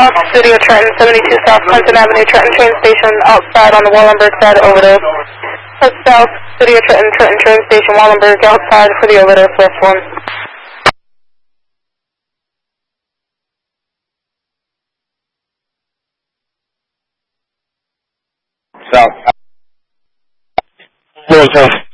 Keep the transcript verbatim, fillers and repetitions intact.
South, City of Trenton, seventy-two South Clinton Avenue, Trenton train station, outside on the Wallenberg side, overdose. West South, City of Trenton, Trenton train station, Wallenberg, outside for the overdose, West one. South. North,